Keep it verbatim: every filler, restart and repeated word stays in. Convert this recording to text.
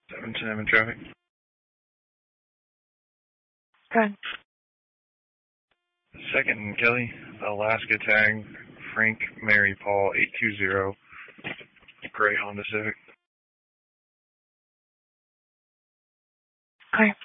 seven ten in traffic. Good. Second, Kelly, Alaska tag, Frank Mary Paul eight two zero, gray Honda Civic. Okay.